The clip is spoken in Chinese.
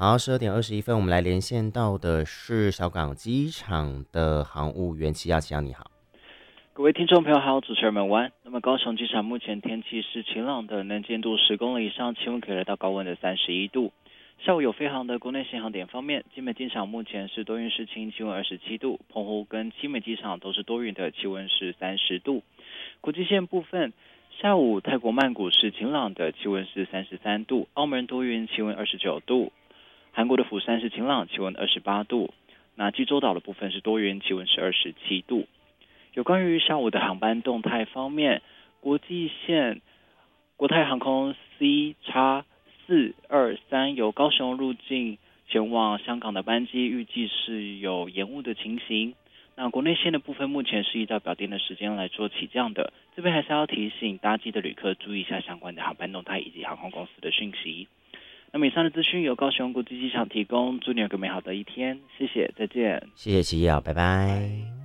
好，12点21分，我们来连线到的是小港机场的航务员齐亚，你好。 各位听众朋友好，主持人们晚安。那么高雄机场目前天气是晴朗的，能见度10公里以上，气温可以来到高温的31度。下午有飞航的国内线航点方面，金门机场目前是多云时晴，气温27度；澎湖跟基美机场都是多云的，气温是30度。国际线部分，下午泰国曼谷是晴朗的，气温是33度；澳门多云，气温29度；韩国的釜山是晴朗，气温28度。那济州岛的部分是多云，气温是27度。有关于下午的航班动态方面，国际线国泰航空 C 叉423由高雄入境前往香港的班机，预计是有延误的情形。那国内线的部分目前是依照表定的时间来做起降的，这边还是要提醒搭机的旅客注意一下相关的航班动态以及航空公司的讯息。那么以上的资讯由高雄国际机场提供，祝你有个美好的一天，谢谢，再见。 谢谢齐亚，拜拜。 拜。